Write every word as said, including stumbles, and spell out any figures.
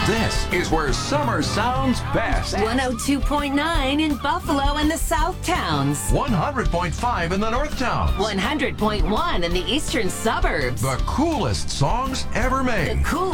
This is where summer sounds best. one oh two point nine in Buffalo and the South Towns. one hundred point five in the North Towns. one hundred point one in the eastern suburbs. The coolest songs ever made. The coolest